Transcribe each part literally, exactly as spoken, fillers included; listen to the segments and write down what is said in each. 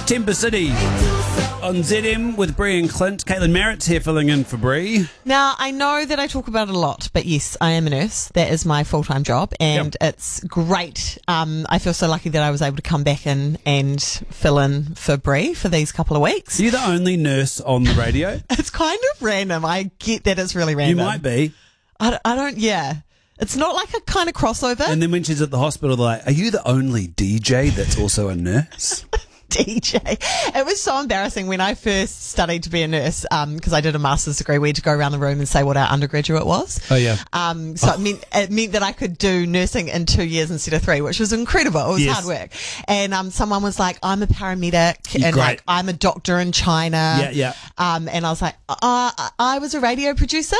Temper City on Z M with Bree and Clint. Caitlin Merritt's here filling in for Bree. Now, I know that I talk about it a lot, but yes, I am a nurse. That is my full-time job, and Yep. it's great. Um, I feel so lucky that I was able to come back in and fill in for Bree for these couple of weeks. Are you the only nurse on the radio? It's kind of random. I get that it's really You random. might be. I, don't- I don't, yeah. It's not like a kind of crossover. And then when she's at the hospital, they're like, are you the only D J that's also a nurse? D J. It was so embarrassing when I first studied to be a nurse, because I did a master's degree. We had to go around the room and say what our undergraduate was. Oh, yeah. Um, so it meant it meant that I could do nursing in two years instead of three, which was incredible. It was Yes. hard work. And um, someone was like, "I'm a paramedic," and Great. like, "I'm a doctor in China." Yeah, yeah. Um, and I was like, uh, "I was a radio producer."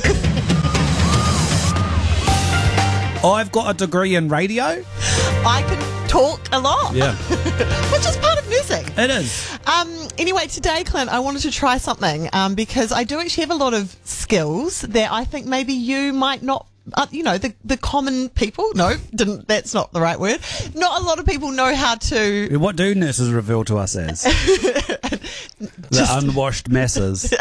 I've got a degree in radio. I can talk a lot. Yeah. Which is part of nursing. It is. Um, anyway, today, Clint, I wanted to try something um, because I do actually have a lot of skills that I think maybe you might not, uh, you know, the, the common people. No, didn't. That's not the right word. Not a lot of people know how to. What do nurses reveal to us as? The unwashed masses.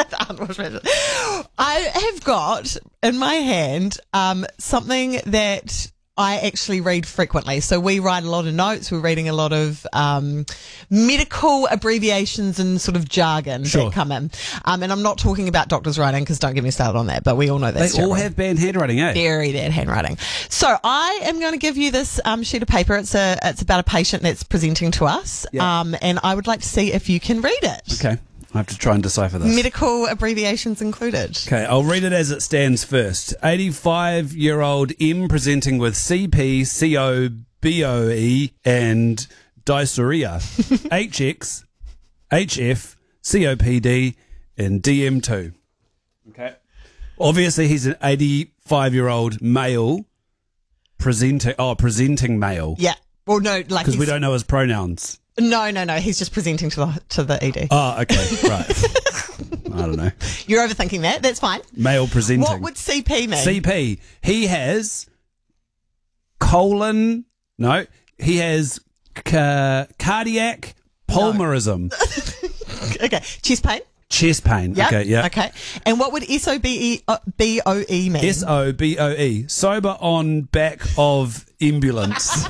I have got in my hand um, something that I actually read frequently. So we write a lot of notes. We're reading a lot of um, medical abbreviations and sort of jargon Sure. that come in. Um, and I'm not talking about doctors' writing because don't get me started on that, but we all know that's They all terrible. have bad handwriting, eh? Very bad handwriting. So I am going to give you this um, sheet of paper. It's a it's about a patient that's presenting to us, Yeah. um, and I would like to see if you can read it. Okay. I have to try and decipher this. Medical abbreviations included. Okay, I'll read it as it stands first. eighty-five-year-old M presenting with C P, C O, B O E, and dysuria. H X, H F, C O P D, and D M two. Okay. Obviously, he's an eighty-five-year-old male presenting. Oh, presenting male. Yeah. Well, no, like Because we he's- don't know his pronouns. No, no, no. He's just presenting to the to the E D. Oh, okay, right. I don't know. You're overthinking that. That's fine. Male presenting. What would C P mean? C P. He has colon. No, he has ca- cardiac pulmonism, Okay. Chest pain. chest pain. Yep. Okay, yeah. Okay. And what would S O B E uh, B O E mean? S O B O E. Sober on back of ambulance.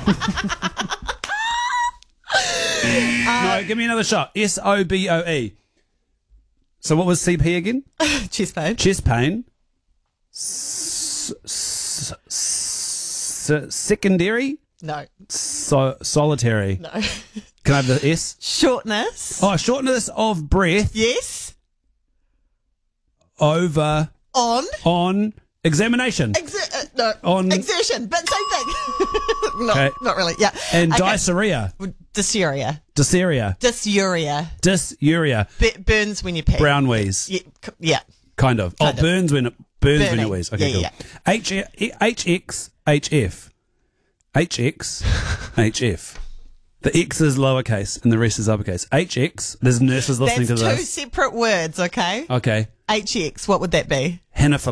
No, give me another shot. S O B O E. So what was C P again? Chest pain. Chest pain. S- s- s- secondary. No. So solitary. No. Can I have the S? Shortness. Oh, shortness of breath Yes. over On. on examination Exer- uh, no. On- Exertion, but same thing. no, Okay. not really. Yeah. and Okay. dysuria, Dysuria. dysuria, Dysuria. dysuria, B- burns when you pee. brown wheeze, Yeah. c- yeah. kind of. Kind oh, of. burns when it burns when Burning. it wheeze. Okay, Yeah, cool. H H X H F H X H F. The X is lowercase and the rest is uppercase. H X. There's nurses listening That's to two this. separate words, okay? Okay. H X, what would that be? Hannaford.